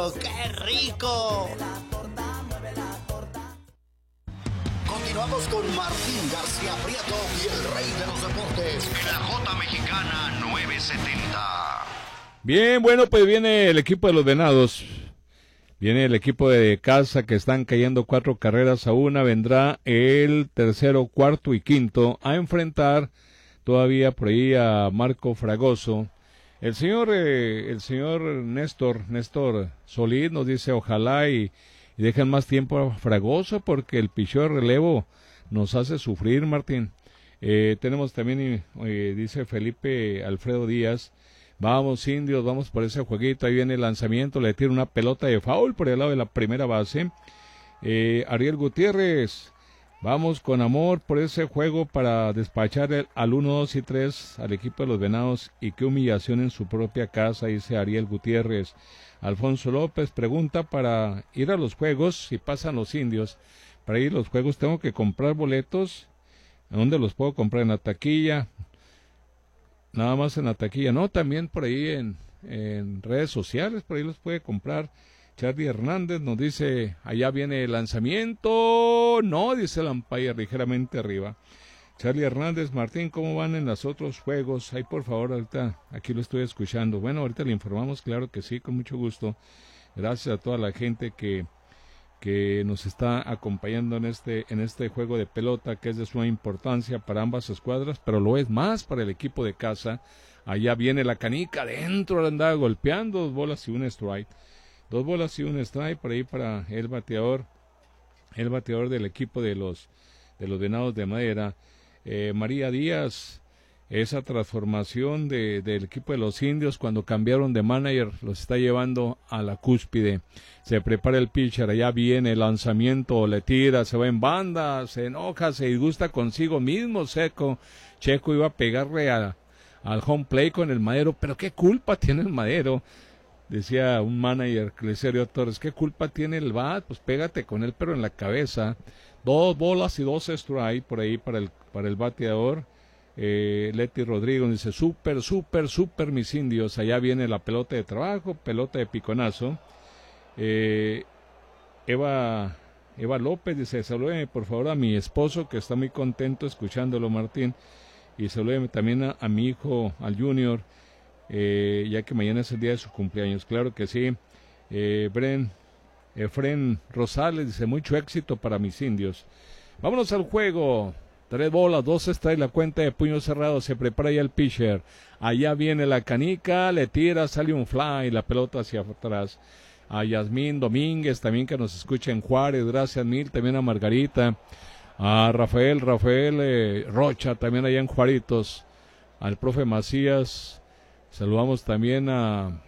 ¡Qué rico! Continuamos con Martín García Prieto y el rey de los deportes en la Jota Mexicana 970. Bien, bueno, pues viene el equipo de los Venados. Viene el equipo de casa que están cayendo 4 carreras a 1. Vendrá el tercero, cuarto y quinto a enfrentar todavía por ahí a Marco Fragoso. El señor Néstor Solís nos dice ojalá y dejen más tiempo a Fragoso porque el picheo de relevo nos hace sufrir, Martín. Tenemos también, dice Felipe Alfredo Díaz, vamos indios, vamos por ese jueguito, ahí viene el lanzamiento, le tira una pelota de foul por el lado de la primera base. Ariel Gutiérrez, vamos con amor por ese juego para despachar al 1, 2 y 3 al equipo de los Venados y qué humillación en su propia casa, dice Ariel Gutiérrez. Alfonso López pregunta para ir a los juegos, si pasan los indios, para ir a los juegos tengo que comprar boletos, ¿dónde los puedo comprar? En la taquilla, nada más en la taquilla, no, también por ahí en redes sociales, por ahí los puede comprar. Charlie Hernández nos dice, allá viene el lanzamiento, no, dice el umpire ligeramente arriba. Charlie Hernández, Martín, ¿cómo van en los otros juegos? Ahí por favor, ahorita, aquí lo estoy escuchando. Bueno, ahorita le informamos, claro que sí, con mucho gusto. Gracias a toda la gente que nos está acompañando en este juego de pelota, que es de suma importancia para ambas escuadras, pero lo es más para el equipo de casa. Allá viene la canica, adentro andaba golpeando, 2 bolas y un strike. 2 bolas y un strike por ahí para el bateador del equipo de los Venados de Madera. María Díaz, esa transformación del equipo de los indios cuando cambiaron de manager los está llevando a la cúspide. Se prepara el pitcher, allá viene el lanzamiento, le tira, se va en banda, se enoja, se disgusta consigo mismo. Checo iba a pegarle al home play con el Madero, pero qué culpa tiene el Madero. Decía un manager, Cleserio Torres, ¿qué culpa tiene el bat? Pues pégate con él, pero en la cabeza. 2 bolas y 2 strike por ahí para el bateador. Leti Rodrigo dice, súper mis indios. Allá viene la pelota de trabajo, pelota de piconazo. Eva López dice, salúdeme por favor a mi esposo que está muy contento escuchándolo, Martín. Y salúdeme también a mi hijo, al Junior. Ya que mañana es el día de su cumpleaños, claro que sí. Efren Rosales dice, mucho éxito para mis indios. Vámonos al juego. 3 bolas, 2 strikes, la cuenta de puño cerrado, se prepara ya el pitcher. Allá viene la canica, le tira, sale un fly, la pelota hacia atrás. A Yasmín Domínguez, también que nos escucha en Juárez, gracias mil, también a Margarita. A Rafael Rocha, también allá en Juaritos. Al profe Macías. Saludamos también a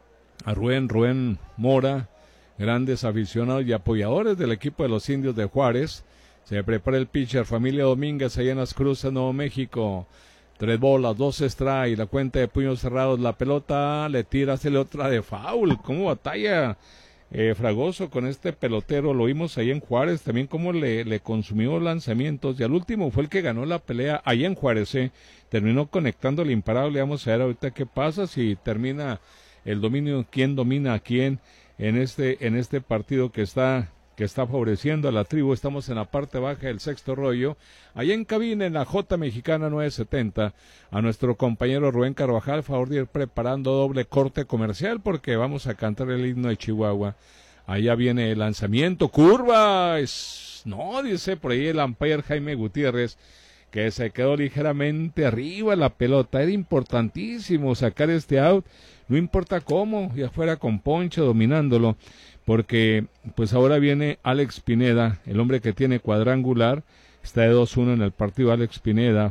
Rubén Mora, grandes aficionados y apoyadores del equipo de los indios de Juárez. Se prepara el pitcher, familia Domínguez, allá en Las Cruces, Nuevo México. 3 bolas, 2 strikes, la cuenta de puños cerrados, la pelota, le tira, hace otra de foul. ¿Cómo batalla Fragoso con este pelotero? Lo vimos ahí en Juárez, también cómo le consumió lanzamientos, y al último fue el que ganó la pelea ahí en Juárez, terminó conectando el imparable. Vamos a ver ahorita qué pasa, si termina el dominio, quién domina a quién en este partido que está favoreciendo a la tribu. Estamos en la parte baja del sexto rollo, allá en cabina en la Jota Mexicana 970, a nuestro compañero Rubén Carvajal, favor de ir preparando doble corte comercial porque vamos a cantar el himno de Chihuahua. Allá viene el lanzamiento, curva, no, dice por ahí el umpire Jaime Gutiérrez, que se quedó ligeramente arriba la pelota. Era importantísimo sacar este out, no importa cómo, ya fuera con ponche dominándolo, porque pues ahora viene Alex Pineda, el hombre que tiene cuadrangular, está de 2-1 en el partido Alex Pineda.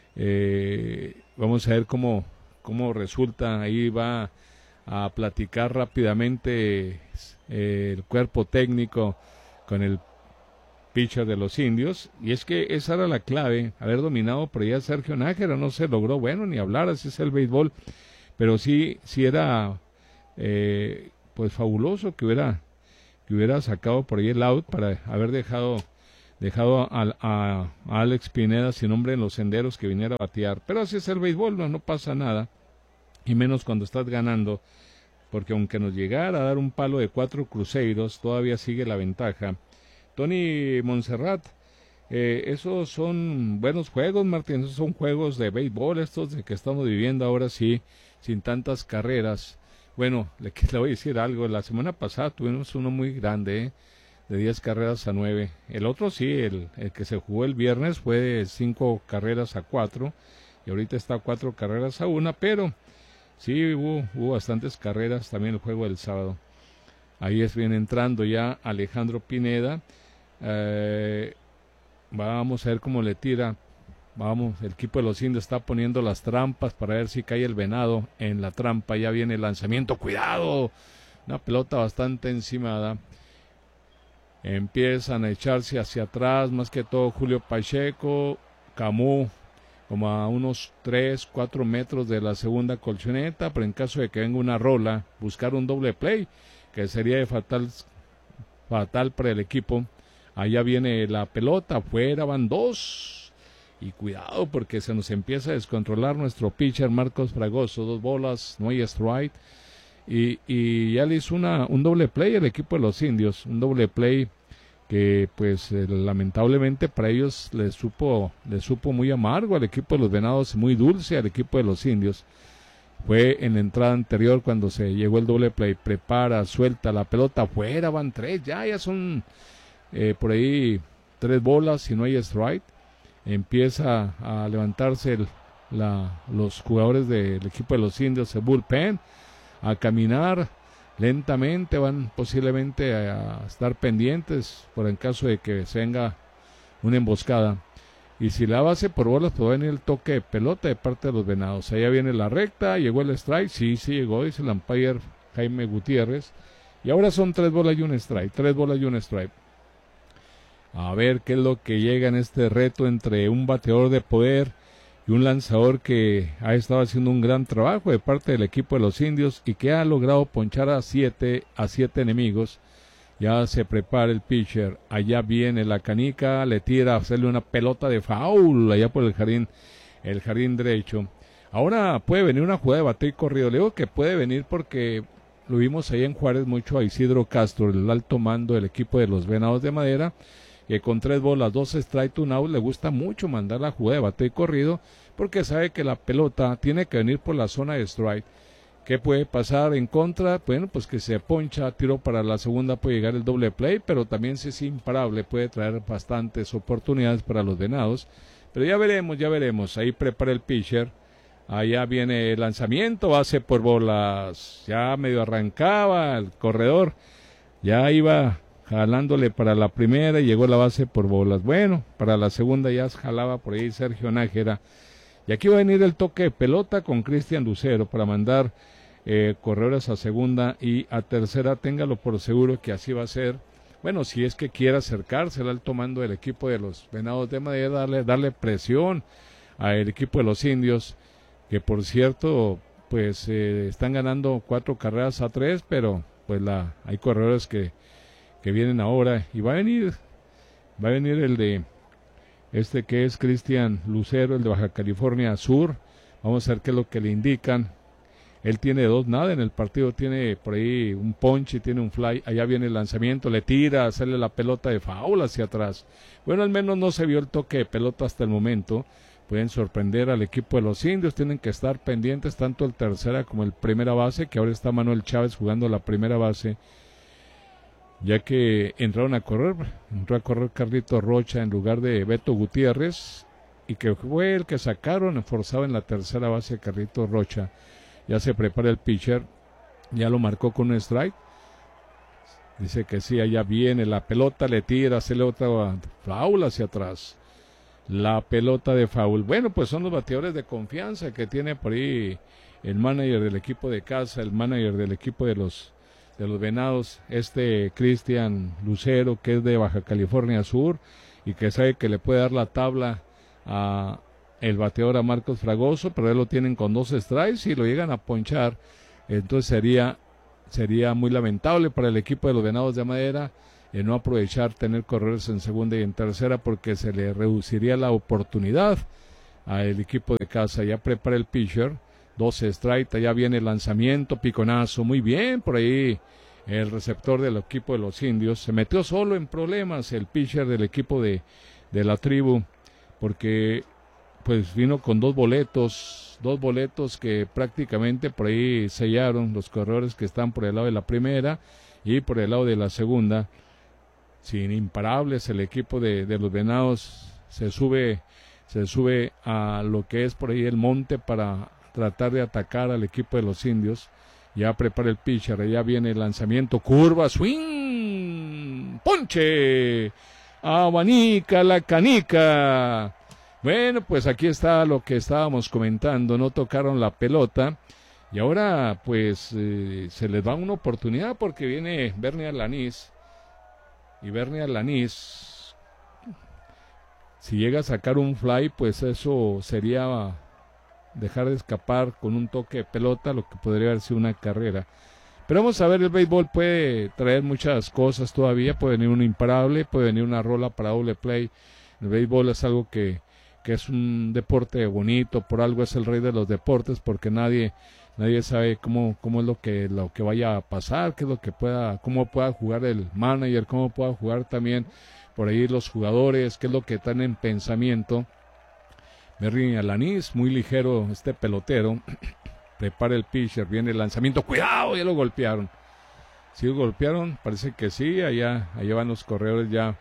Vamos a ver cómo resulta, ahí va a platicar rápidamente el cuerpo técnico con el pitcher de los indios, y es que esa era la clave, haber dominado por allá Sergio Nájera. No se logró, bueno, ni hablar, así es el béisbol, pero sí era pues fabuloso que hubiera sacado por ahí el out para haber dejado a Alex Pineda sin hombre en los senderos que viniera a batear. Pero así es el béisbol, no pasa nada, y menos cuando estás ganando porque aunque nos llegara a dar un palo de 4 cruceros, todavía sigue la ventaja. Tony Montserrat, esos son buenos juegos, Martín, esos son juegos de béisbol, estos de que estamos viviendo ahora sí, sin tantas carreras. Bueno, le voy a decir algo, la semana pasada tuvimos uno muy grande, de 10 carreras a 9. El otro sí, el que se jugó el viernes fue de 5 carreras a 4, y ahorita está 4 carreras a 1, pero sí hubo bastantes carreras también el juego del sábado. Ahí viene entrando ya Alejandro Pineda. Vamos a ver cómo le tira. Vamos, el equipo de los indios está poniendo las trampas para ver si cae el venado en la trampa. Ya viene el lanzamiento, cuidado, una pelota bastante encimada. Empiezan a echarse hacia atrás, más que todo Julio Pacheco, Camus, como a unos 3-4 metros de la segunda colchoneta, pero en caso de que venga una rola, buscar un doble play, que sería de fatal para el equipo. Allá viene la pelota, afuera van 2, y cuidado porque se nos empieza a descontrolar nuestro pitcher Marcos Fragoso, 2 bolas, no hay strike, y ya le hizo un doble play al equipo de los indios, un doble play que pues lamentablemente para ellos les supo muy amargo al equipo de los Venados, muy dulce al equipo de los indios. Fue en la entrada anterior cuando se llegó el doble play, prepara, suelta la pelota, afuera van 3, ya son por ahí 3 bolas y no hay strike. Empieza a levantarse los jugadores del equipo de los indios, el bullpen, a caminar lentamente, van posiblemente a estar pendientes por en caso de que se venga una emboscada. Y si la base por bolas, pues va a venir el toque de pelota de parte de los Venados. Allá viene la recta, llegó el strike, sí llegó, dice el umpire Jaime Gutiérrez. Y ahora son 3 bolas y un strike, 3 bolas y un strike. A ver qué es lo que llega en este reto entre un bateador de poder y un lanzador que ha estado haciendo un gran trabajo de parte del equipo de los indios y que ha logrado ponchar a 7 enemigos. Ya se prepara el pitcher, allá viene la canica, le tira a hacerle una pelota de foul allá por el jardín derecho. Ahora puede venir una jugada de bateo y corrido, le digo que puede venir porque lo vimos ahí en Juárez mucho a Isidro Castro, el alto mando del equipo de los Venados de Madera, que con 3 bolas, 2 strike, 1 out, le gusta mucho mandar la jugada de bateo y corrido, porque sabe que la pelota tiene que venir por la zona de strike. ¿Qué puede pasar en contra? Bueno, pues que se poncha, tiro para la segunda, puede llegar el doble play, pero también si es imparable, puede traer bastantes oportunidades para los Venados. Pero ya veremos, ahí prepara el pitcher, allá viene el lanzamiento, base por bolas, ya medio arrancaba el corredor, ya iba jalándole para la primera y llegó la base por bolas. Bueno, para la segunda ya jalaba por ahí Sergio Nájera. Y aquí va a venir el toque de pelota con Cristian Lucero para mandar corredores a segunda y a tercera. Téngalo por seguro que así va a ser. Bueno, si es que quiere acercarse al alto mando del equipo de los Venados de Madera, darle presión al equipo de los indios, que por cierto, pues están ganando 4 carreras a 3, pero pues hay corredores que vienen ahora y va a venir el de que es Cristian Lucero, el de Baja California Sur. Vamos a ver qué es lo que le indican. Él tiene 2 nada en el partido, tiene por ahí un ponche, tiene un fly, allá viene el lanzamiento, le tira, hacerle la pelota de foul hacia atrás. Bueno, al menos no se vio el toque de pelota hasta el momento. Pueden sorprender al equipo de los indios, tienen que estar pendientes tanto el tercera como el primera base, que ahora está Manuel Chávez jugando la primera base, ya que entró a correr Carlito Rocha en lugar de Beto Gutiérrez, y que fue el que sacaron, forzado en la tercera base Carlito Rocha. Ya se prepara el pitcher, ya lo marcó con un strike, dice que sí, allá viene la pelota, le tira, hacerle otra foul hacia atrás, la pelota de foul. Bueno, pues son los bateadores de confianza que tiene por ahí el manager del equipo de casa, el manager del equipo de los Venados, Cristian Lucero, que es de Baja California Sur y que sabe que le puede dar la tabla a el bateador a Marcos Fragoso, pero él lo tienen con 2 strikes y lo llegan a ponchar. Entonces sería muy lamentable para el equipo de los Venados de Madera no aprovechar tener corredores en segunda y en tercera, porque se le reduciría la oportunidad al equipo de casa. Ya prepara el pitcher, 12 strike, allá viene el lanzamiento, piconazo, muy bien por ahí el receptor del equipo de los indios. Se metió solo en problemas el pitcher del equipo de la tribu, porque pues vino con dos boletos que prácticamente por ahí sellaron los corredores que están por el lado de la primera y por el lado de la segunda. Sin imparables, el equipo de los Venados se sube a lo que es por ahí el monte para tratar de atacar al equipo de los indios. Ya prepara el pitcher, ya viene el lanzamiento, curva, swing, ponche, abanica la canica. Bueno, pues aquí está lo que estábamos comentando, no tocaron la pelota y ahora pues se les da una oportunidad porque viene Bernie Alaniz. Y Bernie Alaniz, si llega a sacar un fly, pues eso sería dejar de escapar con un toque de pelota, lo que podría haber sido una carrera. Pero vamos a ver, el béisbol puede traer muchas cosas todavía, puede venir un imparable, puede venir una rola para doble play. El béisbol es algo que es un deporte bonito, por algo es el rey de los deportes, porque nadie sabe cómo es lo que vaya a pasar, qué es lo que cómo pueda jugar el manager, cómo pueda jugar también por ahí los jugadores, qué es lo que están en pensamiento. Bernie Alaniz, muy ligero este pelotero, prepara el pitcher, viene el lanzamiento, cuidado, ya lo golpearon. ¿Sí lo golpearon? Parece que sí, allá van los corredores ya.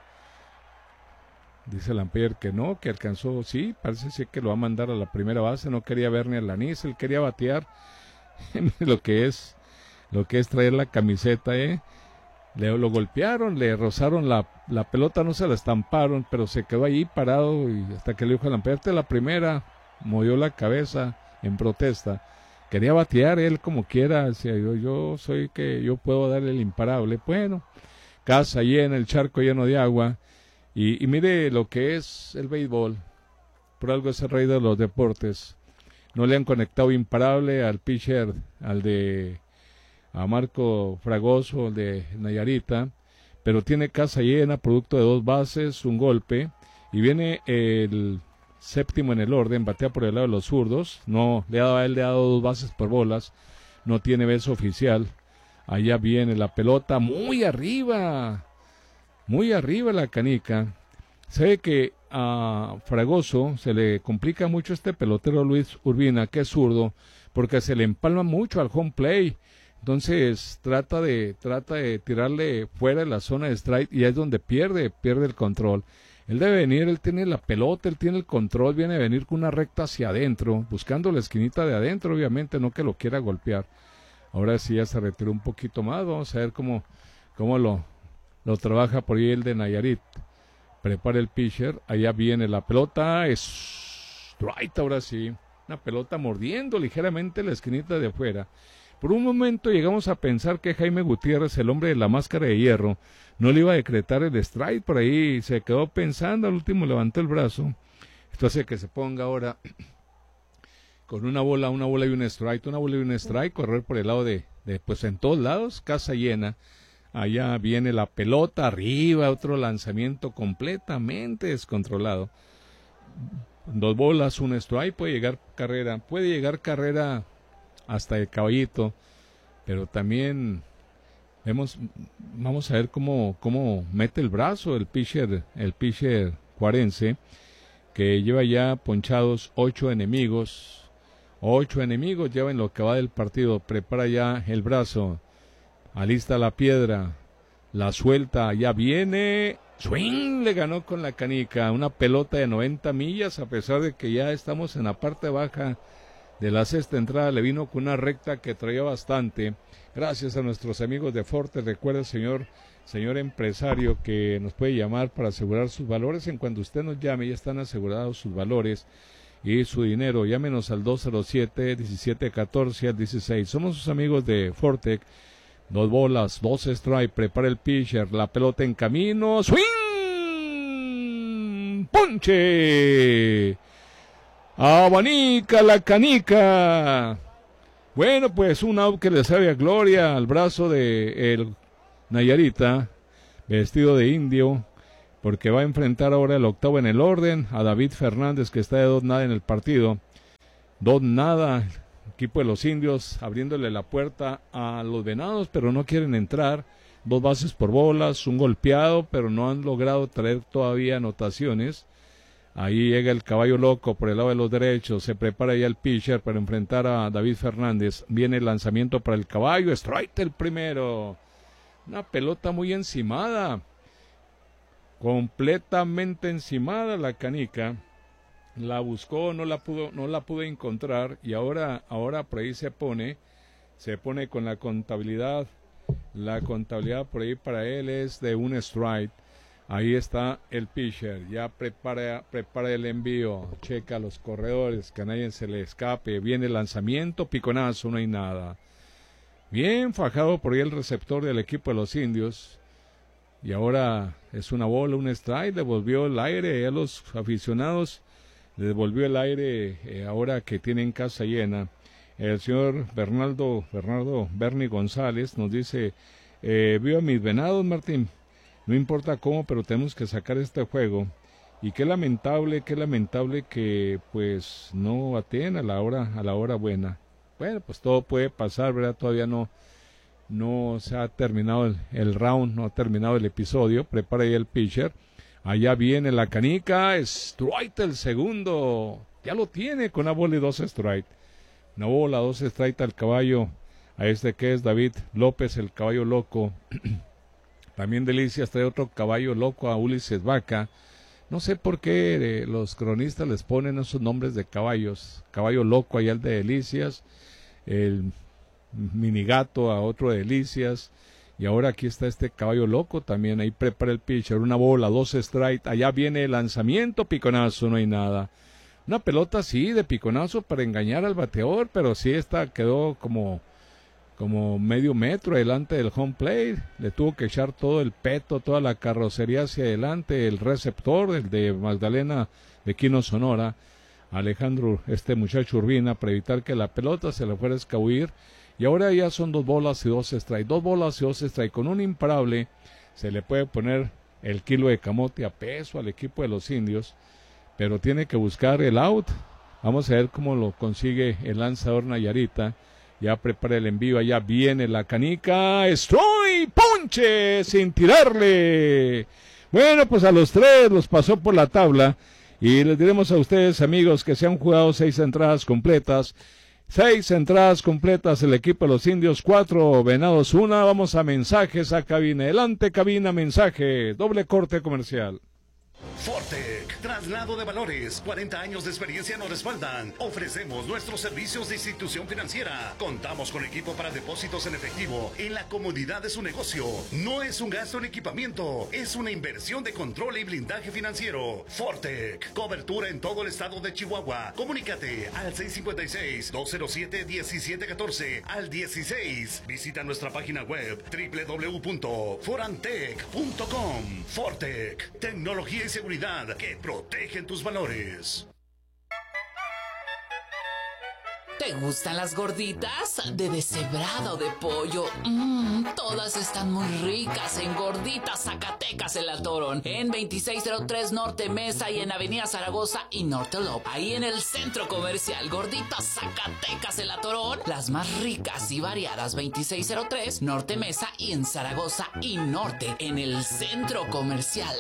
Dice el umpire que no, que alcanzó, sí, parece sí que lo va a mandar a la primera base, no quería Bernie Alaniz, él quería batear. lo que es traer la camiseta, lo golpearon, le rozaron la pelota, no se la estamparon, pero se quedó ahí parado y hasta que le dijo al umpire, la primera, movió la cabeza en protesta, quería batear él como quiera, decía yo soy que yo puedo darle el imparable. Bueno, casa llena, el charco lleno de agua, y mire lo que es el béisbol, por algo es el rey de los deportes. No le han conectado imparable al pitcher, a Marco Fragoso, el de Nayarita, pero tiene casa llena, producto de 2 bases, un golpe, y viene el séptimo en el orden, batea por el lado de los zurdos, él le ha dado 2 bases por bolas, no tiene beso oficial, allá viene la pelota, muy arriba la canica. Sabe que a Fragoso se le complica mucho este pelotero Luis Urbina, que es zurdo, porque se le empalma mucho al home play. Entonces trata de tirarle fuera de la zona de strike y es donde pierde el control. Él debe venir, él tiene la pelota, él tiene el control, viene a venir con una recta hacia adentro, buscando la esquinita de adentro, obviamente, no que lo quiera golpear. Ahora sí ya se retiró un poquito más, vamos a ver cómo lo trabaja por ahí el de Nayarit. Prepara el pitcher, allá viene la pelota, es strike, ahora sí, una pelota mordiendo ligeramente la esquinita de afuera. Por un momento llegamos a pensar que Jaime Gutiérrez, el hombre de la máscara de hierro, no le iba a decretar el strike, por ahí se quedó pensando, al último levantó el brazo. Esto hace que se ponga ahora con una bola y un strike, correr por el lado pues en todos lados, casa llena. Allá viene la pelota, arriba, otro lanzamiento completamente descontrolado. 2 bolas, un strike, puede llegar carrera hasta el caballito, pero también vamos a ver cómo mete el brazo el pitcher cuarense, que lleva ya ponchados 8 enemigos lleva en lo que va del partido, prepara ya el brazo, alista la piedra, la suelta, ya viene, swing, le ganó con la canica, una pelota de 90 millas, a pesar de que ya estamos en la parte baja de la sexta entrada, le vino con una recta que traía bastante, gracias a nuestros amigos de Forte. Recuerde, señor empresario, que nos puede llamar para asegurar sus valores. En cuanto usted nos llame, ya están asegurados sus valores y su dinero. Llámenos al 207-1714 al 16. Somos sus amigos de Fortec. 2 bolas, 2 strike, prepara el pitcher, la pelota en camino, swing, ponche, abanica la canica. Bueno, pues un out que le sabe a gloria al brazo de el Nayarita, vestido de indio, porque va a enfrentar ahora el octavo en el orden, a David Fernández, que está de 2-0 en el partido. 2-0, equipo de los indios abriéndole la puerta a los venados, pero no quieren entrar. 2 bases por bolas, un golpeado, pero no han logrado traer todavía anotaciones. Ahí llega el caballo loco por el lado de los derechos, se prepara ya el pitcher para enfrentar a David Fernández. Viene el lanzamiento para el caballo, strike el primero. Una pelota muy encimada, completamente encimada la canica. La buscó, no la pudo encontrar, y ahora por ahí se pone con la contabilidad. La contabilidad por ahí para él es de un strike. Ahí está el pitcher, ya prepara el envío, checa los corredores, que a nadie se le escape. Viene el lanzamiento, piconazo, no hay nada. Bien fajado por ahí el receptor del equipo de los indios. Y ahora es una bola, un strike, devolvió el aire a los aficionados. Le devolvió el aire ahora que tienen casa llena. El señor Bernardo Bernie González nos dice, vio a mis venados, Martín, no importa cómo, pero tenemos que sacar este juego. Y qué lamentable que pues no baten a la hora buena. Bueno, pues todo puede pasar, ¿verdad? Todavía no se ha terminado el round, no ha terminado el episodio. Prepara ya el pitcher. Allá viene la canica, strike el segundo. Ya lo tiene con una bola y 2 strike. Una bola, 2 strike al caballo, a este que es David López, el caballo loco. También Delicias trae otro caballo loco, a Ulises Vaca. No sé por qué los cronistas les ponen esos nombres de caballos. Caballo loco allá el de Delicias, el minigato a otro de Delicias. Y ahora aquí está este caballo loco también. Ahí prepara el pitcher, una bola, 2 strike. Allá viene el lanzamiento, piconazo, no hay nada. Una pelota sí de piconazo para engañar al bateador, pero sí esta quedó como medio metro adelante del home plate. Le tuvo que echar todo el peto, toda la carrocería hacia adelante, el receptor, el de Magdalena de Quino, Sonora, Alejandro, este muchacho Urbina, para evitar que la pelota se le fuera a escabullir. Y ahora ya son 2 bolas y 2 strike. 2 bolas y 2 strike. Con un imparable se le puede poner el kilo de camote a peso al equipo de los indios, pero tiene que buscar el out. Vamos a ver cómo lo consigue el lanzador Nayarita. Ya prepara el envío, allá viene la canica, ¡strike! ¡Ponche! Sin tirarle. Bueno, pues a los 3 los pasó por la tabla, y les diremos a ustedes, amigos, que se han jugado 6 entradas completas. 6 entradas completas el equipo de los indios, 4 venados, 1. Vamos a mensajes, a cabina. Adelante, cabina, mensaje, doble corte comercial. Fortec, traslado de valores, 40 años de experiencia nos respaldan. Ofrecemos nuestros servicios de institución financiera. Contamos con equipo para depósitos en efectivo en la comodidad de su negocio. No es un gasto en equipamiento, es una inversión de control y blindaje financiero. Fortec, cobertura en todo el estado de Chihuahua. Comunícate al 656-207-1714 al 16. Visita nuestra página web www.forantec.com. Fortec, tecnología y seguridad que protegen tus valores. ¿Te gustan las gorditas? De deshebrada o de pollo. Todas están muy ricas en Gorditas Zacatecas El Atorón. En 2603 Norte Mesa y en Avenida Zaragoza y Norte Lop. Ahí en el centro comercial. Gorditas Zacatecas El Atorón. Las más ricas y variadas. 2603 Norte Mesa y en Zaragoza y Norte en el centro comercial.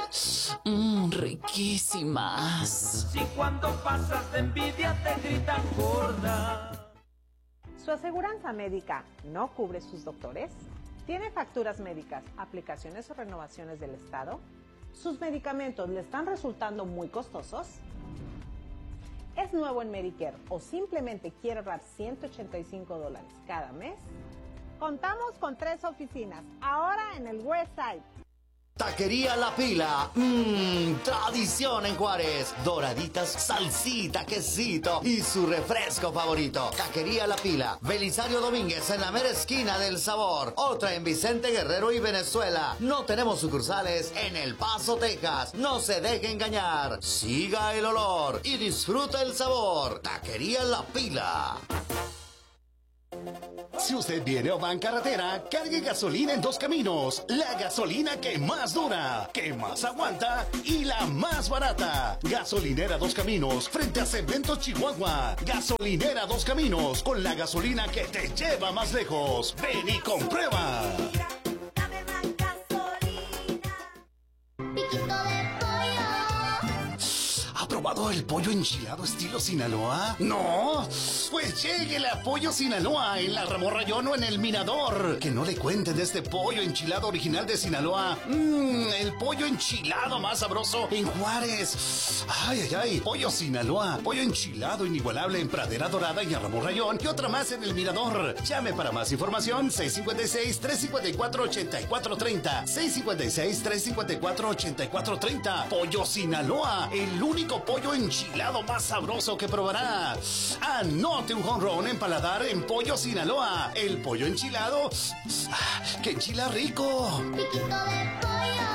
Riquísimas. Si cuando pasas de envidia te gritan gorda. ¿Su aseguranza médica no cubre sus doctores? ¿Tiene facturas médicas, aplicaciones o renovaciones del Estado? ¿Sus medicamentos le están resultando muy costosos? ¿Es nuevo en Medicare o simplemente quiere ahorrar $185 cada mes? Contamos con 3 oficinas, ahora en el West Side. Taquería La Pila, tradición en Juárez. Doraditas, salsita, quesito y su refresco favorito. Taquería La Pila, Belisario Domínguez en la mera esquina del sabor. Otra en Vicente Guerrero y Venezuela. No tenemos sucursales en El Paso, Texas. No se deje engañar. Siga el olor y disfruta el sabor. Taquería La Pila. Si usted viene o va en carretera, cargue gasolina en Dos Caminos. La gasolina que más dura, que más aguanta y la más barata. Gasolinera Dos Caminos, frente a Cementos Chihuahua. Gasolinera Dos Caminos, con la gasolina que te lleva más lejos. Ven y comprueba. ¿Ha probado el pollo enchilado estilo Sinaloa? ¿No? Pues lléguele a Pollo Sinaloa en la Ramón Rayón o en el Mirador. Que no le cuenten de este pollo enchilado original de Sinaloa. El pollo enchilado más sabroso en Juárez. Ay, ay, ay. Pollo Sinaloa. Pollo enchilado inigualable en Pradera Dorada y en Ramón Rayón. Y otra más en el Mirador. Llame para más información 656-354-8430. 656-354-8430. Pollo Sinaloa. El único pollo enchilado más sabroso que probará. Anote un home run en paladar en Pollo Sinaloa. El pollo enchilado que enchila rico. Piquito de pollo.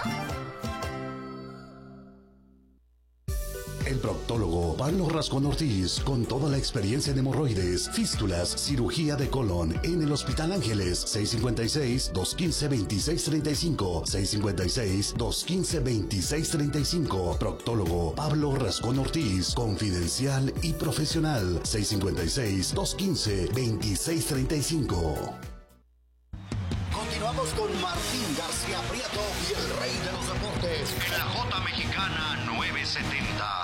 El proctólogo Pablo Rascón Ortiz, con toda la experiencia en hemorroides, fístulas, cirugía de colon en el Hospital Ángeles. 656-215-2635. 656-215-2635. Proctólogo Pablo Rascón Ortiz, confidencial y profesional. 656-215-2635. Continuamos con Martín García Prieto y el rey de los deportes en la J Mexicana 970.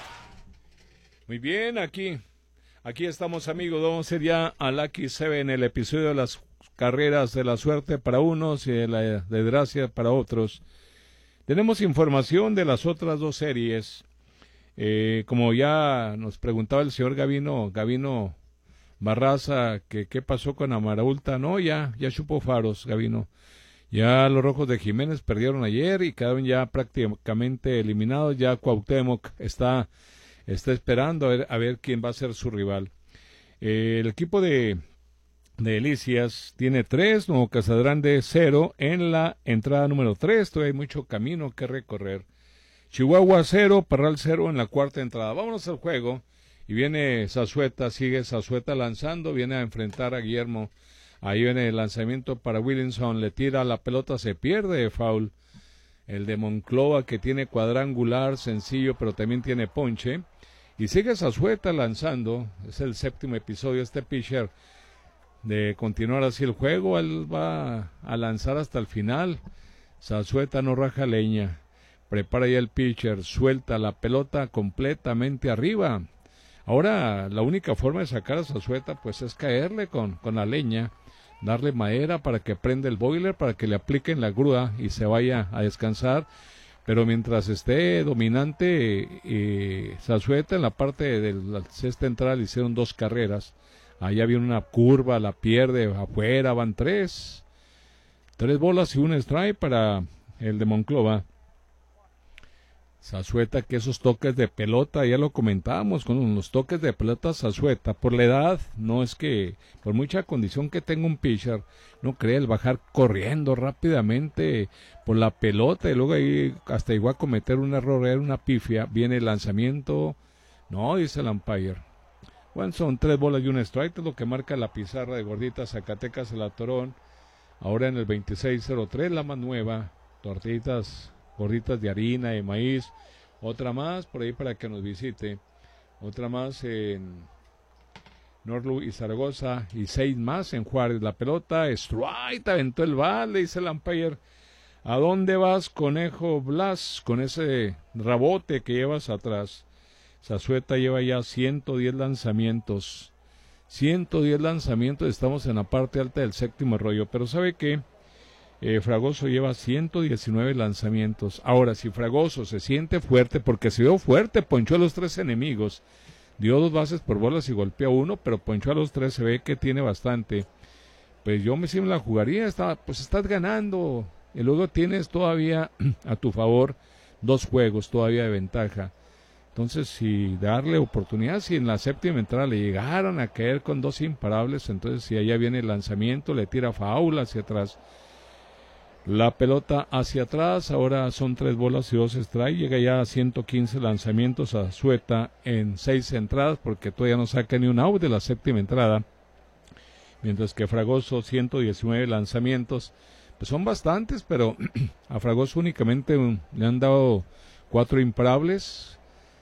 Muy bien, aquí estamos, amigos. Vamos a ir ya a Lucky 7 en el episodio de las carreras de la suerte para unos y de la desgracia para otros. Tenemos información de las otras dos series. Como ya nos preguntaba el señor Gavino Barraza, que qué pasó con Amarulta. No, ya chupó faros, Gavino. Ya los Rojos de Jiménez perdieron ayer y quedaron ya prácticamente eliminados. Ya Cuauhtémoc está esperando a ver quién va a ser su rival. El equipo de Delicias tiene 3, Nuevo Casagrande 0 en la entrada número 3. Todavía hay mucho camino que recorrer. Chihuahua 0, Parral 0 en la cuarta entrada. Vámonos al juego. Y viene Zazueta, sigue Zazueta lanzando, viene a enfrentar a Guillermo. Ahí viene el lanzamiento para Williamson, le tira la pelota, se pierde de foul. El de Monclova, que tiene cuadrangular, sencillo, pero también tiene ponche. Y sigue Zazueta lanzando, es el séptimo episodio este pitcher de continuar así el juego. Él va a lanzar hasta el final. Zazueta no raja leña, prepara ya el pitcher, suelta la pelota completamente arriba. Ahora la única forma de sacar a Zazueta pues es caerle con la leña, darle madera para que prenda el boiler, para que le apliquen la grúa y se vaya a descansar. Pero mientras esté dominante Zazueta, en la parte de la cesta central hicieron 2 carreras. Allá viene una curva, la pierde afuera, van 3 bolas y un strike para el de Monclova. Zazueta, que esos toques de pelota, ya lo comentábamos, con los toques de pelota Zazueta, por la edad, no es que, por mucha condición que tenga un pitcher, no cree el bajar corriendo rápidamente por la pelota y luego ahí hasta igual cometer un error, una pifia, viene el lanzamiento, no, dice el umpire. Bueno, son 3 bolas y un strike, es lo que marca la pizarra de Gorditas Zacatecas, el Atorón, ahora en el 26-03, la más nueva, tortillitas gorditas de harina, de maíz, otra más por ahí para que nos visite, otra más en Norlu y Zaragoza, y 6 más en Juárez. La pelota, strike, aventó el bal, le dice el umpire. ¿A dónde vas, Conejo Blas, con ese rabote que llevas atrás? Zazueta lleva ya 110 lanzamientos, estamos en la parte alta del séptimo rollo, pero ¿sabe qué? Fragoso lleva 119 lanzamientos. Ahora, si Fragoso se siente fuerte, porque se dio fuerte, ponchó a los 3 enemigos, dio 2 bases por bolas y golpeó a 1, pero ponchó a los 3, se ve que tiene bastante. Pues yo sí me la jugaría, pues estás ganando, y luego tienes todavía a tu favor 2 juegos todavía de ventaja. Entonces, si darle oportunidad, si en la séptima entrada le llegaron a caer con 2 imparables, entonces si allá viene el lanzamiento, le tira faula hacia atrás. La pelota hacia atrás, ahora son 3 bolas y 2 strikes, llega ya a 115 lanzamientos a Zazueta en 6 entradas, porque todavía no saca ni un out de la séptima entrada. mientras que Fragoso 119 lanzamientos. Pues son bastantes, pero a Fragoso únicamente le han dado 4 imparables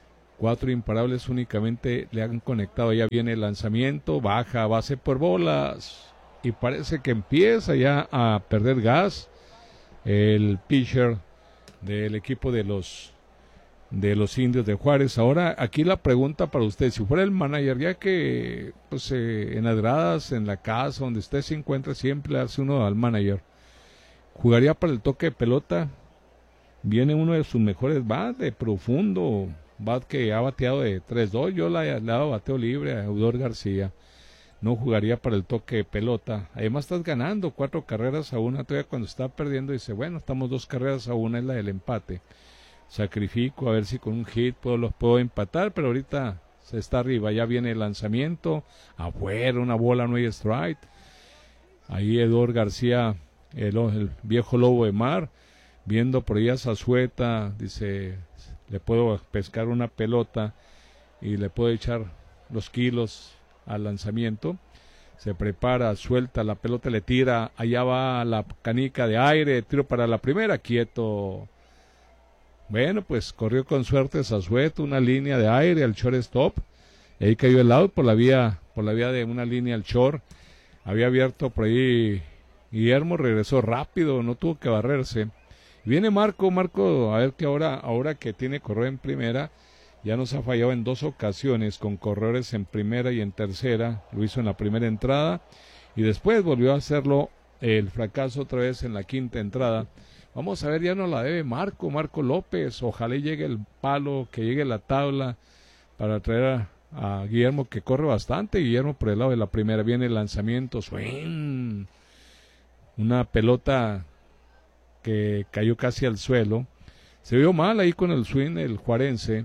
únicamente le han conectado. Ya viene el lanzamiento, baja base por bolas y parece que empieza ya a perder gas el pitcher del equipo de los Indios de Juárez. Ahora aquí la pregunta para usted, si fuera el manager, ya que pues en las gradas, en la casa, donde usted se encuentra, siempre le hace uno al manager, ¿jugaría para el toque de pelota? Viene uno de sus mejores bats de profundo, bat que ha bateado de 3-2, yo le he dado bateo libre a Eudor García. No jugaría para el toque de pelota. Además estás ganando 4 carreras a 1, todavía cuando está perdiendo dice, bueno, estamos 2 carreras a 1, es la del empate. Sacrifico a ver si con un hit los puedo empatar, pero ahorita se está arriba, ya viene el lanzamiento, afuera, una bola, no hay strike. Ahí Eudor García, el viejo lobo de mar, viendo por ahí a Zazueta, dice, le puedo pescar una pelota y le puedo echar los kilos al lanzamiento. Se prepara, suelta la pelota, le tira, allá va la canica de aire, tiro para la primera, quieto. Bueno, pues corrió con suerte Zazueta, una línea de aire al shortstop, y ahí cayó el out por la vía de una línea al short. Había abierto por ahí Guillermo, regresó rápido, no tuvo que barrerse. Viene Marco, a ver que ahora que tiene corredor en primera, ya nos ha fallado en 2 ocasiones con corredores en primera y en tercera, lo hizo en la primera entrada y después volvió a hacerlo el fracaso otra vez en la quinta entrada. Vamos a ver, ya no la debe Marco López, ojalá llegue el palo, que llegue la tabla para traer a Guillermo, que corre bastante. Guillermo por el lado de la primera, viene el lanzamiento, swing, una pelota que cayó casi al suelo, se vio mal ahí con el swing el juarense,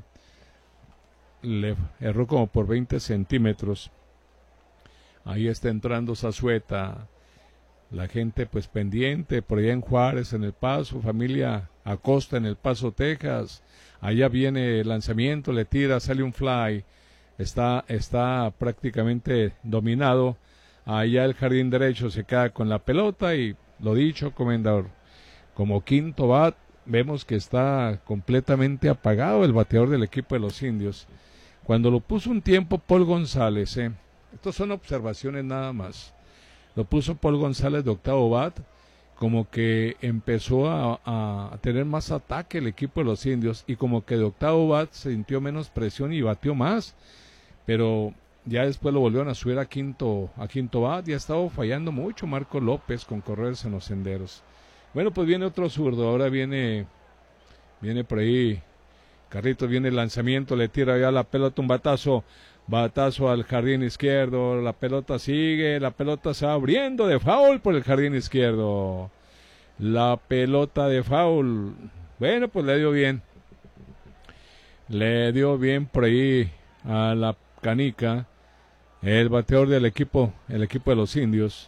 le erró como por 20 centímetros, ahí está entrando Zazueta, la gente pues pendiente, por allá en Juárez, en El Paso, familia Acosta en El Paso, Texas, allá viene el lanzamiento, le tira, sale un fly, está prácticamente dominado, allá el jardín derecho se queda con la pelota y lo dicho, comendador, como quinto bat, vemos que está completamente apagado el bateador del equipo de los Indios. Cuando lo puso un tiempo Paul González, estos son observaciones nada más, lo puso Paul González de octavo bat, como que empezó a tener más ataque el equipo de los Indios, y como que de octavo bat sintió menos presión y batió más, pero ya después lo volvieron a subir a quinto bat, y ha estado fallando mucho Marco López con corredores en los senderos. Bueno, pues viene otro zurdo, ahora viene por ahí Carlitos, viene el lanzamiento, le tira ya la pelota, un batazo al jardín izquierdo, la pelota sigue, la pelota se va abriendo de foul por el jardín izquierdo, la pelota de foul, bueno, pues le dio bien por ahí a la canica, el bateador del equipo de los Indios,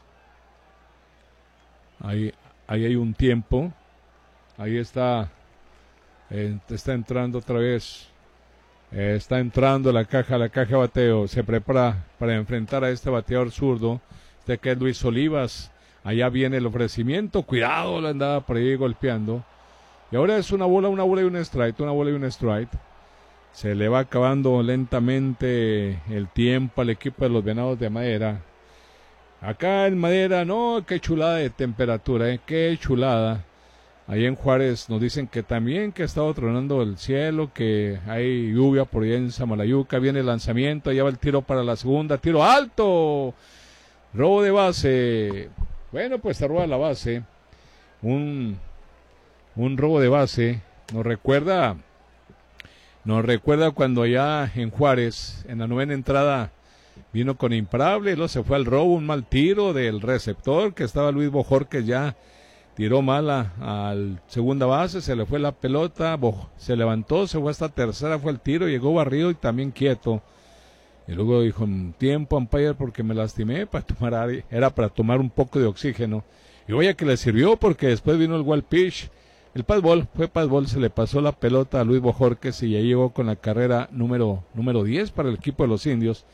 ahí hay un tiempo, ahí está entrando otra vez, está entrando la caja de bateo, se prepara para enfrentar a este bateador zurdo, que es Luis Olivas, allá viene el ofrecimiento, cuidado, la andaba por ahí golpeando, y ahora es una bola y un strike, se le va acabando lentamente el tiempo al equipo de los Venados de Madera. Acá en Madera, no, qué chulada de temperatura, qué chulada. Ahí en Juárez nos dicen que también que ha estado tronando el cielo, que hay lluvia por allá en Samalayuca, viene el lanzamiento, allá va el tiro para la segunda, tiro alto, robo de base. Bueno, pues se roba la base, un robo de base, nos recuerda cuando allá en Juárez, en la novena entrada, vino con imparable, luego se fue al robo, un mal tiro del receptor, que estaba Luis Bojorquez, ya tiró mal al segunda base, se le fue la pelota, se levantó, se fue hasta tercera, fue el tiro, llegó barrido y también quieto, y luego dijo, tiempo umpire porque me lastimé, era para tomar un poco de oxígeno, y vaya que le sirvió porque después vino el wild pitch, el fastball, se le pasó la pelota a Luis Bojorquez y ya llegó con la carrera número 10 para el equipo de los Indios.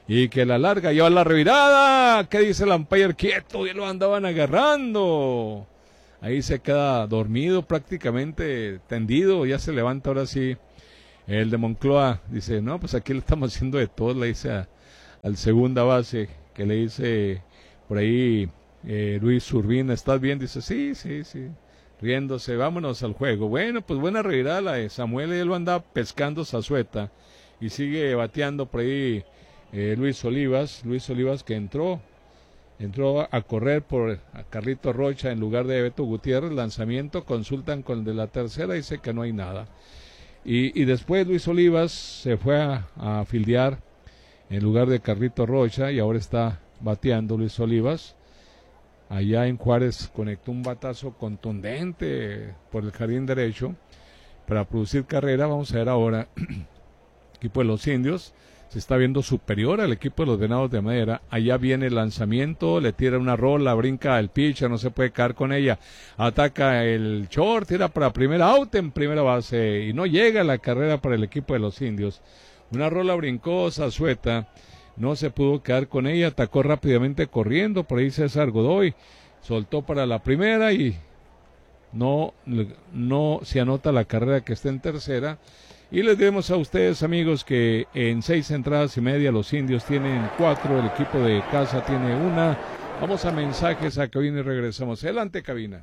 y que la larga lleva la revirada. ¿Qué dice el umpire? Quieto, y lo andaban agarrando. Ahí se queda dormido, prácticamente tendido, ya se levanta ahora sí. El de Moncloa dice, no, pues aquí le estamos haciendo de todo, le dice al segunda base, que le dice por ahí Luis Urbina, ¿estás bien? Dice, sí, riéndose, vámonos al juego. Bueno, pues buena revirada la de Samuel, él lo anda pescando Zazueta, y sigue bateando por ahí Luis Olivas que entró a correr por a Carlito Rocha en lugar de Beto Gutiérrez, lanzamiento, consultan con el de la tercera, dice que no hay nada. Y después Luis Olivas se fue a fildear en lugar de Carlito Rocha, y ahora está bateando Luis Olivas. Allá en Juárez conectó un batazo contundente por el jardín derecho para producir carrera. Vamos a ver ahora, equipo de los Indios se está viendo superior al equipo de los Venados de Madera. Allá viene el lanzamiento, le tira una rola, brinca el pitcher, no se puede caer con ella, ataca el short, tira para primera, out en primera base, y no llega la carrera para el equipo de los Indios. Una rola brincó Zazueta, no se pudo quedar con ella, atacó rápidamente corriendo, por ahí César Godoy, soltó para la primera y no se anota la carrera que está en tercera. Y les diremos a ustedes, amigos, que en 6 entradas y media los Indios tienen 4, el equipo de casa tiene 1. Vamos a mensajes a cabina y regresamos. Adelante, cabina.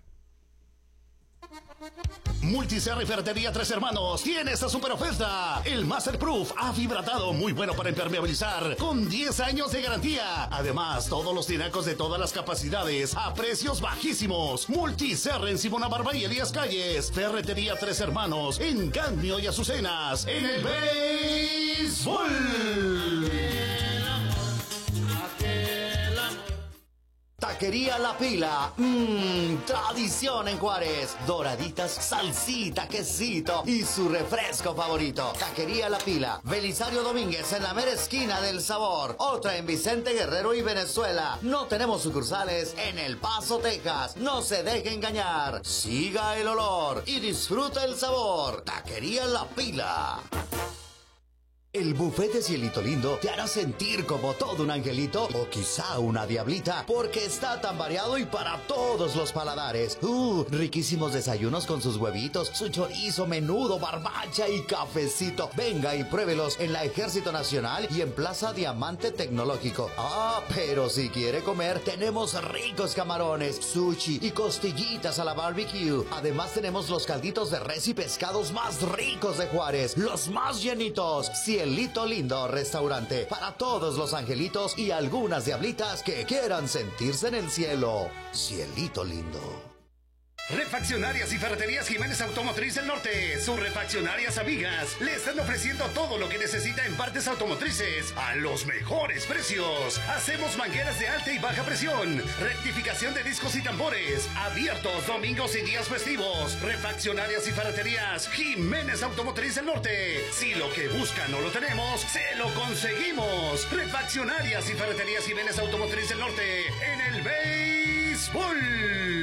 Multiserra y Ferretería Tres Hermanos tiene esta super oferta. El Masterproof afibratado, muy bueno para impermeabilizar, con 10 años de garantía. Además, todos los tinacos de todas las capacidades a precios bajísimos. Multiserra en Simona Barba y Elías Calles. Ferretería Tres Hermanos en Cadmio y Azucenas. En el béisbol. Taquería La Pila, tradición en Juárez. Doraditas, salsita, quesito y su refresco favorito. Taquería La Pila, Belisario Domínguez en la mera esquina del sabor. Otra en Vicente Guerrero y Venezuela. No tenemos sucursales en El Paso, Texas. No se deje engañar. Siga el olor y disfruta el sabor. Taquería La Pila. El buffet de Cielito Lindo te hará sentir como todo un angelito o quizá una diablita, porque está tan variado y para todos los paladares. Riquísimos desayunos con sus huevitos, su chorizo, menudo, barbacha y cafecito. Venga y pruébelos en la Ejército Nacional y en Plaza Diamante Tecnológico. Pero si quiere comer, tenemos ricos camarones, sushi y costillitas a la barbecue. Además tenemos los calditos de res y pescados más ricos de Juárez, los más llenitos. Cielito Lindo Restaurante, para todos los angelitos y algunas diablitas que quieran sentirse en el cielo. Cielito Lindo. Refaccionarias y Ferreterías Jiménez Automotriz del Norte, sus refaccionarias amigas, le están ofreciendo todo lo que necesita en partes automotrices a los mejores precios. Hacemos mangueras de alta y baja presión, rectificación de discos y tambores, abiertos domingos y días festivos. Refaccionarias y Ferreterías Jiménez Automotriz del Norte. Si lo que buscan no lo tenemos, se lo conseguimos. Refaccionarias y Ferreterías Jiménez Automotriz del Norte en el béisbol.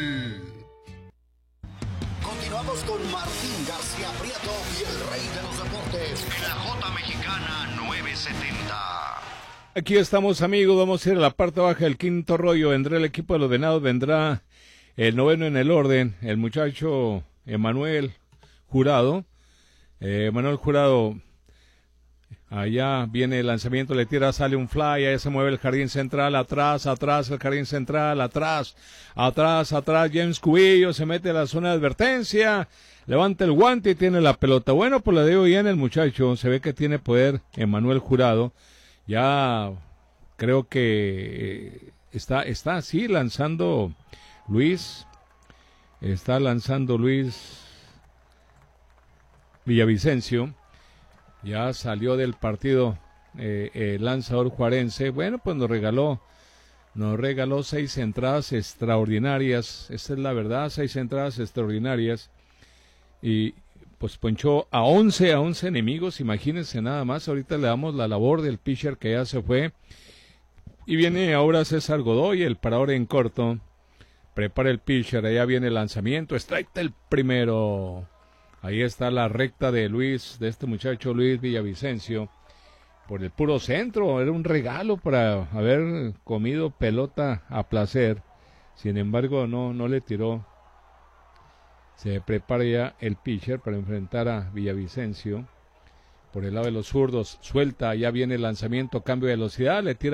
Continuamos con Martín García Prieto y el rey de los deportes en la J Mexicana 970. Aquí estamos, amigos, vamos a ir a la parte baja del quinto rollo. Vendrá el equipo de los Venados, vendrá el noveno en el orden, el muchacho Emanuel Jurado. Manuel Jurado, allá viene el lanzamiento, le tira, sale un fly, ahí se mueve el jardín central, atrás, el jardín central, atrás, James Cubillo se mete a la zona de advertencia, levanta el guante y tiene la pelota. Bueno, pues la dio bien el muchacho, se ve que tiene poder Emanuel Jurado, ya creo que está así lanzando Luis Villavicencio. Ya salió del partido el lanzador juarense. Bueno, pues nos regaló 6 entradas extraordinarias. Esa es la verdad, 6 entradas extraordinarias. Y pues ponchó a 11 enemigos, imagínense nada más. Ahorita le damos la labor del pitcher que ya se fue. Y viene ahora César Godoy, el parador en corto. Prepara el pitcher, allá viene el lanzamiento. Strike el primero. Ahí está la recta de este muchacho Luis Villavicencio. por el puro centro, era un regalo para haber comido pelota a placer. Sin embargo, no le tiró. Se prepara ya el pitcher para enfrentar a Villavicencio. Por el lado de los zurdos, suelta, ya viene el lanzamiento, cambio de velocidad, le tira